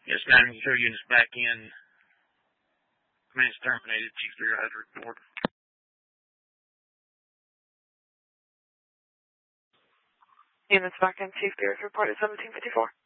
Yes, 9-0 units back in. Command's terminated. Chief 3 has a report. Units back in. Chief 3 has reported 1754.